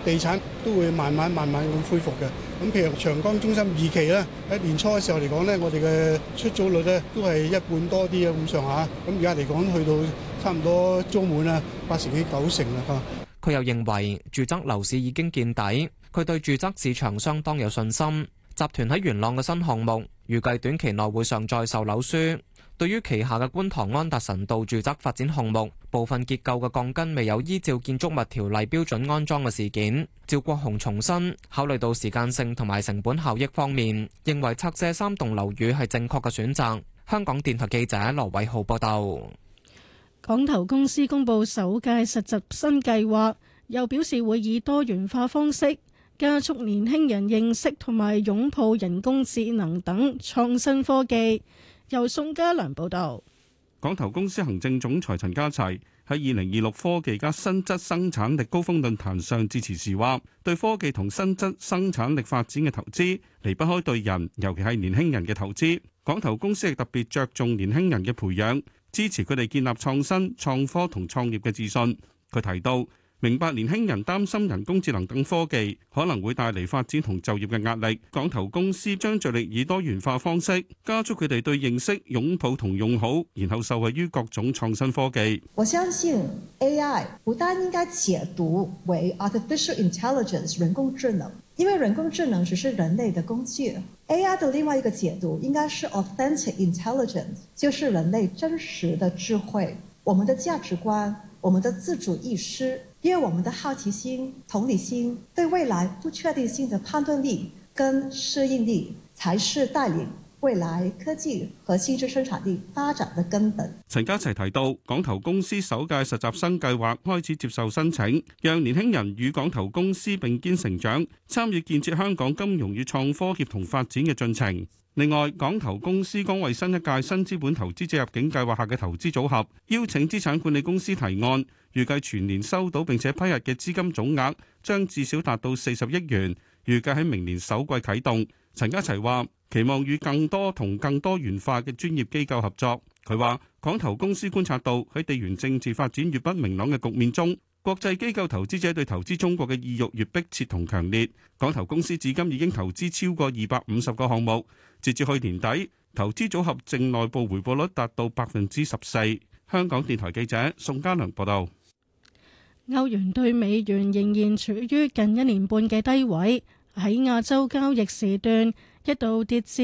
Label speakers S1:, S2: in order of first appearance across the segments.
S1: 地產都會慢慢咁恢復嘅。咁譬如長江中心2期咧，喺年初嘅時候嚟講咧，我哋嘅出租率咧都係一半多啲啊咁上下。咁而家嚟講去到差唔多租滿啦，8成幾9成啦嚇。
S2: 佢又認為住宅樓市已經見底，佢對住宅市場相當有信心。集團喺元朗嘅新項目預計短期內會上載售樓書。對於旗下嘅觀塘安達臣道住宅發展項目，部分結構嘅鋼筋未有依照建築物條例標準安裝嘅事件，趙國雄重申，考慮到時間性同埋成本效益方面，認為拆借3棟樓宇係正確嘅選擇。香港電台記者羅偉浩報道。
S3: 港投公司公布首屆實習新計劃，又表示會以多元化方式加速年輕人認識同埋擁抱人工智能等創新科技。由宋家良報道。
S4: 港投公司行政總裁陳家齊喺2026科技加新質生產力高峰論壇上致辭時話，對科技同新質生產力發展嘅投資離不開對人，尤其係年輕人嘅投資。港投公司亦特別着重年輕人嘅培養，支持佢哋建立創新、創科同創業嘅自信。佢提到，明白年輕人擔心人工智能等科技可能會帶嚟發展同就業嘅壓力，港投公司將着力以多元化方式加速佢哋對認識、擁抱同用好，然後受惠於各種創新科技。
S5: 我相信 AI 不但應該解讀為 artificial intelligence 人工智能，因為人工智能只是人類的工具。AI 的另外一個解讀應該是 authentic intelligence， 就是人類真實的智慧，我們的價值觀，我們的自主意識，因為我們的好奇心、同理心，對未來不確定性的判斷力跟適應力，才是帶領未來科技和新質生產力發展的根本。
S4: 陳家齊提到，港投公司首屆實習生計劃開始接受申請，讓年輕人與港投公司並肩成長，參與建設香港金融與創科協同發展嘅進程。另外，港投公司剛為新一屆新資本投資者入境計劃下嘅投資組合邀請資產管理公司提案，預計全年收到並且批核嘅資金總額將至少達到40億元，預計喺明年首季啟動。陳家齊話，期望與更多同更多元化嘅專業機構合作。佢話，港投公司觀察到喺地緣政治發展越不明朗嘅局面中，國際機構投資者對投資中國嘅意欲越迫切同強烈。港投公司至今已經投資超過250個項目，截至去年底，投資組合淨內部回報率達到14%。香港電台記者宋家良報道。
S3: 歐元對美元仍然處於近1年半嘅低位，喺亞洲交易時段一度跌至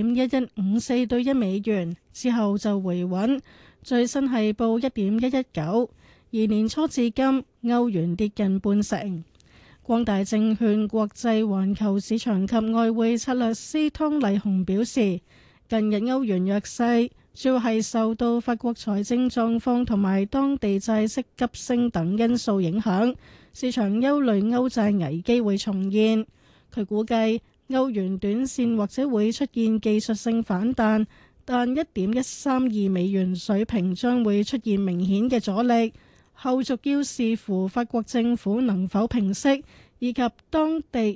S3: 1.1154對1美元，之後就回穩，最新係報1.119。而年初至今，歐元跌近半成。光大證券國際環球市場及外匯策略師湯麗紅表示，近日歐元弱勢，主要係受到法國財政狀況同埋當地債息急升等因素影響，市場憂慮歐債危機會重現。佢估計歐元短線或者會出現技術性反彈，但1.132美元水平將會出現明顯嘅阻力。後續要視乎法國政府能否平息，以及當地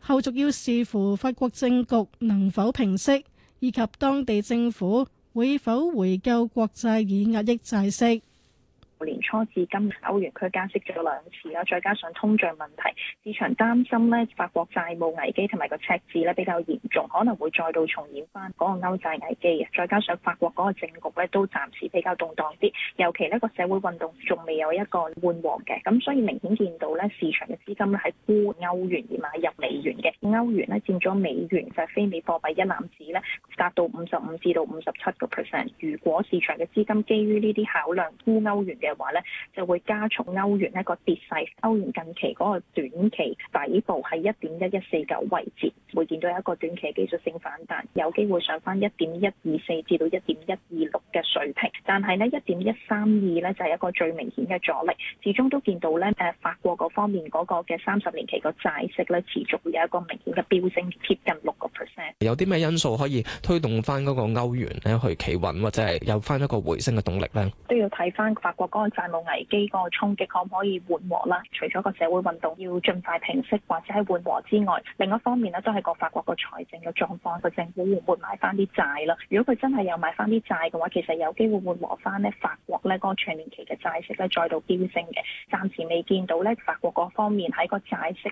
S3: 政府會否回購國債以壓抑債息。
S6: 年初至今，歐元區加息咗2次啦，再加上通脹問題，市場擔心咧法國債務危機同埋個赤字咧比較嚴重，可能會再度重演翻嗰個歐債危機嘅。再加上法國嗰個政局咧都暫時比較動盪啲，尤其呢個社會運動仲未有一個緩和嘅，咁所以明顯見到咧市場嘅資金咧係沽歐元而買入美元嘅。歐元咧佔咗美元就係非美貨幣一籃子咧達到55%至到57%。如果市場嘅資金基於呢啲考量沽歐元嘅話咧，就會加速歐元一個跌勢。歐元近期嗰個短期底部係1.1149位置，會見到一個短期技術性反彈，有機會上翻1.124至到1.126嘅水平。但係呢1.132咧就係一個最明顯嘅阻力。始終都見到咧法國嗰方面嗰個嘅30年期個債息咧持續會有一個明顯嘅飆升，貼近6%。
S2: 有啲咩因素可以推動翻嗰個歐元咧去企穩，或者係有翻一個回升嘅動力咧？
S6: 都要睇翻法國嗰個債務危機嗰個衝擊可唔可以緩和啦？除咗個社會運動要盡快平息或者係緩和之外，另一方面咧都係個法國個財政嘅狀況，個政府會唔會買翻啲債啦？如果佢真係有買翻啲債嘅話，其實有機會緩和翻咧法國咧嗰個長年期嘅債息咧再度飆升嘅。暫時未見到咧法國嗰方面喺個債息